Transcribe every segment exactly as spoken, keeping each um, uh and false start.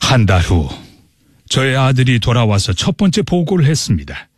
한 달 후 저의 아들이 돌아와서 첫 번째 보고를 했습니다.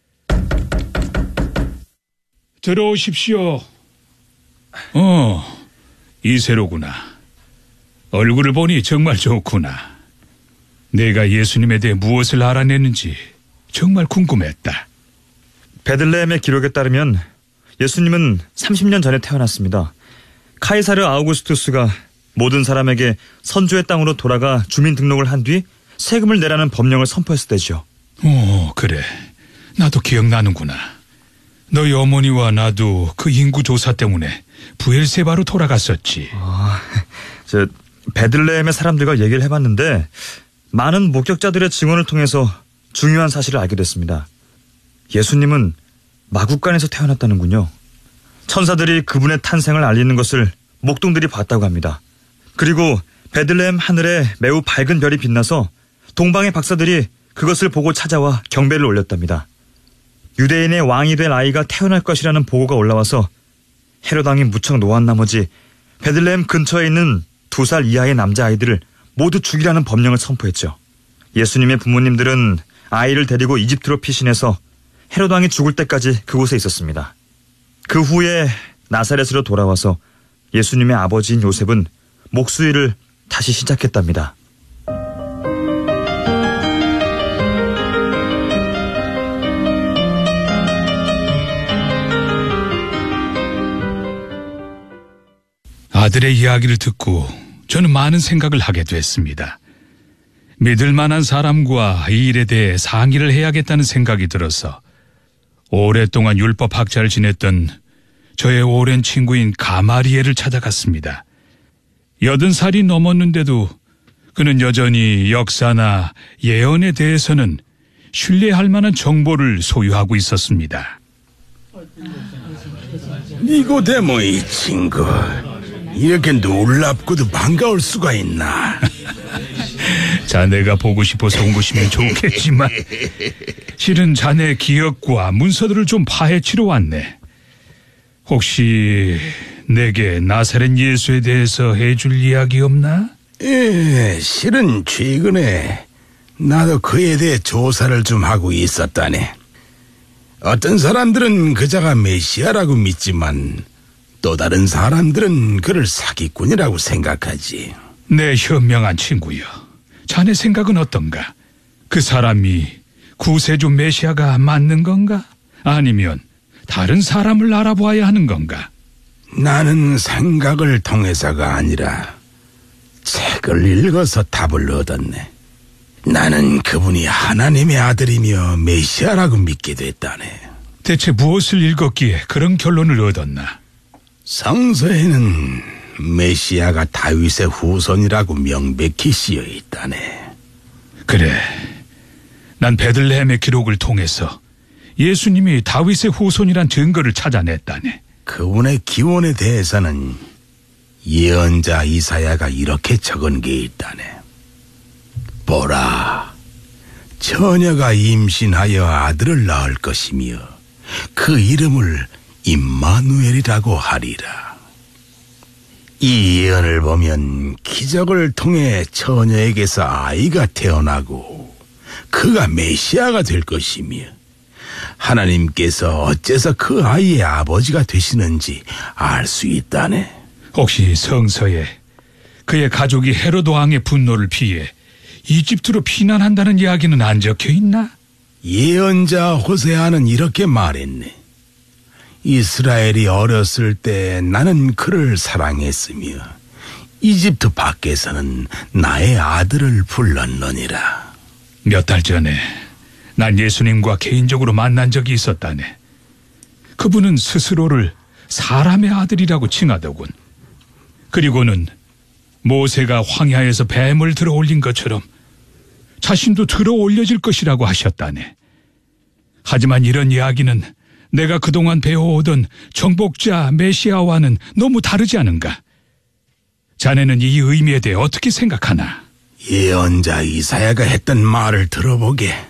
들어오십시오. 어, 이세로구나. 얼굴을 보니 정말 좋구나. 내가 예수님에 대해 무엇을 알아내는지 정말 궁금했다. 베들레헴의 기록에 따르면 예수님은 삼십 년 전에 태어났습니다. 카이사르 아우구스투스가 모든 사람에게 선조의 땅으로 돌아가 주민등록을 한 뒤 세금을 내라는 법령을 선포했을 때죠. 오, 그래. 나도 기억나는구나. 너희 어머니와 나도 그 인구조사 때문에 부엘세바로 돌아갔었지. 아, 저 베들레헴의 사람들과 얘기를 해봤는데 많은 목격자들의 증언을 통해서 중요한 사실을 알게 됐습니다. 예수님은 마구간에서 태어났다는군요. 천사들이 그분의 탄생을 알리는 것을 목동들이 봤다고 합니다. 그리고 베들레헴 하늘에 매우 밝은 별이 빛나서 동방의 박사들이 그것을 보고 찾아와 경배를 올렸답니다. 유대인의 왕이 될 아이가 태어날 것이라는 보고가 올라와서 헤롯 왕이 무척 노한 나머지 베들레헴 근처에 있는 두 살 이하의 남자아이들을 모두 죽이라는 법령을 선포했죠. 예수님의 부모님들은 아이를 데리고 이집트로 피신해서 헤롯 왕이 죽을 때까지 그곳에 있었습니다. 그 후에 나사렛으로 돌아와서 예수님의 아버지인 요셉은 목수일을 다시 시작했답니다. 아들의 이야기를 듣고 저는 많은 생각을 하게 됐습니다. 믿을 만한 사람과 이 일에 대해 상의를 해야겠다는 생각이 들어서 오랫동안 율법학자를 지냈던 저의 오랜 친구인 가마리엘을 찾아갔습니다. 여든 살이 넘었는데도 그는 여전히 역사나 예언에 대해서는 신뢰할 만한 정보를 소유하고 있었습니다. 니고데모의 친구, 이렇게 놀랍고도 반가울 수가 있나? 자네가 보고 싶어서 온 것이면 좋겠지만 실은 자네 기억과 문서들을 좀 파헤치러 왔네. 혹시 내게 나사렛 예수에 대해서 해줄 이야기 없나? 예, 실은 최근에 나도 그에 대해 조사를 좀 하고 있었다네. 어떤 사람들은 그자가 메시아라고 믿지만 또 다른 사람들은 그를 사기꾼이라고 생각하지. 내 현명한 친구여, 자네 생각은 어떤가? 그 사람이 구세주 메시아가 맞는 건가? 아니면 다른 사람을 알아봐야 하는 건가? 나는 생각을 통해서가 아니라 책을 읽어서 답을 얻었네. 나는 그분이 하나님의 아들이며 메시아라고 믿게 됐다네. 대체 무엇을 읽었기에 그런 결론을 얻었나? 성서에는 메시아가 다윗의 후손이라고 명백히 쓰여 있다네. 그래, 난 베들레헴의 기록을 통해서 예수님이 다윗의 후손이란 증거를 찾아냈다네. 그분의 기원에 대해서는 예언자 이사야가 이렇게 적은 게 있다네. 보라, 처녀가 임신하여 아들을 낳을 것이며 그 이름을 임마누엘이라고 하리라. 이 예언을 보면 기적을 통해 처녀에게서 아이가 태어나고 그가 메시아가 될 것이며 하나님께서 어째서 그 아이의 아버지가 되시는지 알 수 있다네. 혹시 성서에 그의 가족이 헤롯 왕의 분노를 피해 이집트로 피난한다는 이야기는 안 적혀 있나? 예언자 호세아는 이렇게 말했네. 이스라엘이 어렸을 때 나는 그를 사랑했으며 이집트 밖에서는 나의 아들을 불렀느니라. 몇 달 전에 난 예수님과 개인적으로 만난 적이 있었다네. 그분은 스스로를 사람의 아들이라고 칭하더군. 그리고는 모세가 황야에서 뱀을 들어 올린 것처럼 자신도 들어 올려질 것이라고 하셨다네. 하지만 이런 이야기는 내가 그동안 배워오던 정복자 메시아와는 너무 다르지 않은가? 자네는 이 의미에 대해 어떻게 생각하나? 예언자 이사야가 했던 말을 들어보게.